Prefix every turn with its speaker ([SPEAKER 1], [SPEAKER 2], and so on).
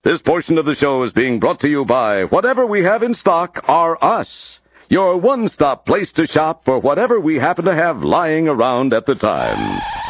[SPEAKER 1] This portion of the show is being brought to you by Whatever We Have in Stock Are Us, your one-stop place to shop for whatever we happen to have lying around at the time.